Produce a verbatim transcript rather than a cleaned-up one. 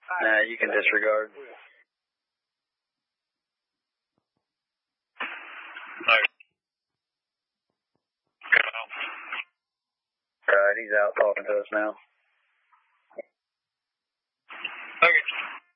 Nah, you can disregard. Alright, he's out talking to us now. Okay.